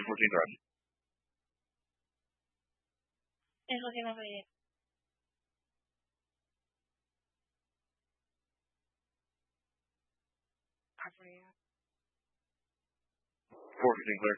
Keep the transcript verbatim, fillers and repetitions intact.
fourteen threat. Eso sí me fallé. four fifteen clear.